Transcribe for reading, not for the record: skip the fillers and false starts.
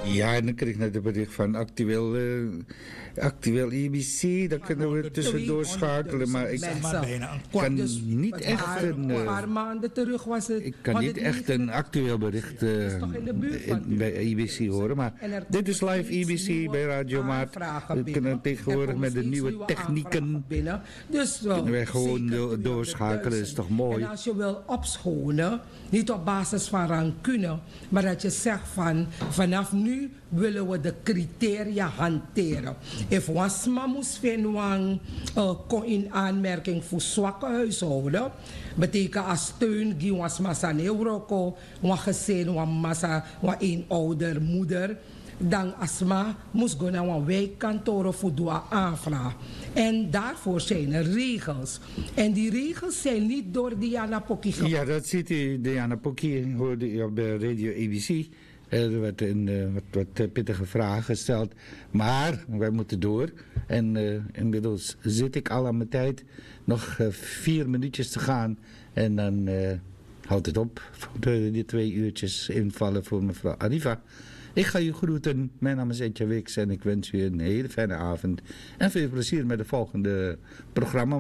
Ja, en dan kreeg ik net een bericht van actueel IBC. Daar kunnen we tussendoor schakelen. Maar ik kan niet echt een paar maanden terug was het. Ik kan niet echt een actueel bericht bij IBC horen. Maar dit is live IBC bij Radio Maat. We kunnen tegenwoordig met de nieuwe technieken. Dus wij gewoon doorschakelen, is toch mooi. En als je wil opschonen, niet op basis van rancune, maar dat je zegt van vanaf nu willen we de criteria hanteren. If wasma moest vinden in aanmerking voor zwakke huishouden, betekent als steun die wasma san euro, een gezin, een massa, een ouder, moeder, dan asma moest gaan naar een wijkkantoor voor doen aanvraag. En daarvoor zijn er regels. En die regels zijn niet door Diana Poki gemaakt. Ja, dat ziet u. Diana Poki hoorde u op de radio ABC. Er werd een wat pittige vraag gesteld. Maar wij moeten door. En inmiddels zit ik al aan mijn tijd. Nog 4 minuutjes te gaan. En dan houdt het op. Die 2 uurtjes invallen voor mevrouw Arriva. Ik ga u groeten. Mijn naam is Etje Wiks en ik wens u een hele fijne avond. En veel plezier met de volgende programma.